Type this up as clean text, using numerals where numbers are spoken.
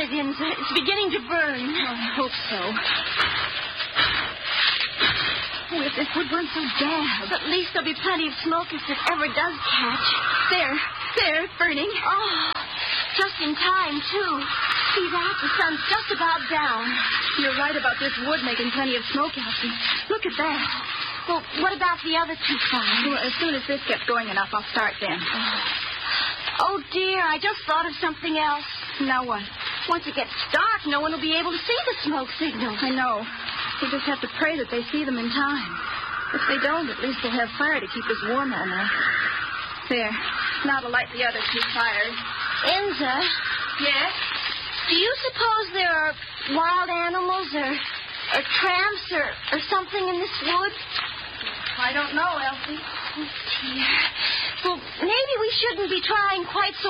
it, Inza. It's beginning to burn. I hope so. Oh, if this wood weren't so damp. At least there'll be plenty of smoke if it ever does catch. There, it's burning. Oh, just in time, too. See that? The sun's just about down. You're right about this wood making plenty of smoke, Elsie. Look at that. Well, what about the other two fires? Well, as soon as this gets going enough, I'll start them. Oh, dear, I just thought of something else. Now what? Once it gets dark, no one will be able to see the smoke signals. I know. We just have to pray that they see them in time. If they don't, at least we'll have fire to keep us warm all night. There. Now to light the other two fires. Inza? Yes? Do you suppose there are wild animals or tramps or something in this wood? I don't know, Elsie. Oh, dear. Well, maybe we shouldn't be trying quite so